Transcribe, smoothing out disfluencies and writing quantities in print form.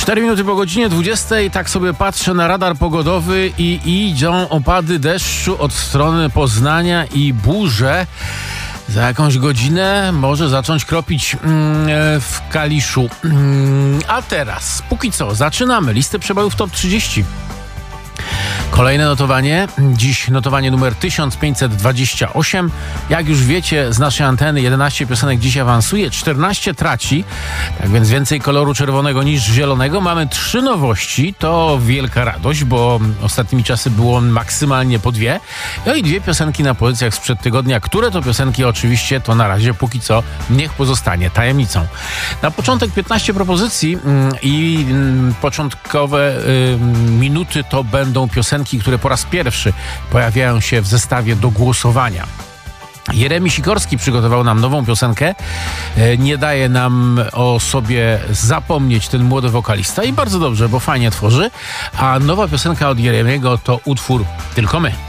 4 minuty po godzinie 20. Tak sobie patrzę na radar pogodowy i idą opady deszczu od strony Poznania i burze. Za jakąś godzinę może zacząć kropić w Kaliszu. A teraz, póki co, zaczynamy listę przebojów Top 30. Kolejne notowanie, dziś notowanie numer 1528. Jak już wiecie, z naszej anteny 11 piosenek dziś awansuje, 14 traci, tak więc więcej koloru czerwonego niż zielonego. Mamy 3 nowości, to wielka radość, bo ostatnimi czasy było maksymalnie po 2. No i 2 piosenki na pozycjach sprzed tygodnia. Które to piosenki oczywiście, to na razie póki co niech pozostanie tajemnicą. Na początek 15 propozycji i początkowe minuty to będą piosenki, które po raz pierwszy pojawiają się w zestawie do głosowania. Jeremi Sikorski przygotował nam nową piosenkę. Nie daje nam o sobie zapomnieć ten młody wokalista i bardzo dobrze, bo fajnie tworzy. A nowa piosenka od Jeremiego to utwór Tylko my.